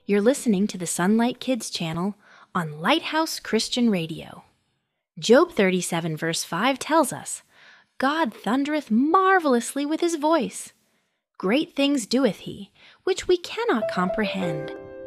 You're listening to the Sunlight Kids channel on Lighthouse Christian Radio. Job 37 verse 5 tells us, God thundereth marvelously with his voice. Great things doeth he, which we cannot comprehend.